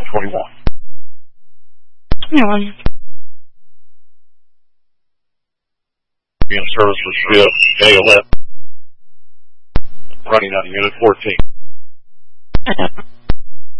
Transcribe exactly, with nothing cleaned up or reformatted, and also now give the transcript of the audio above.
twenty-one. twenty-one. Being service for ship J eleven. Running out of Unit fourteen.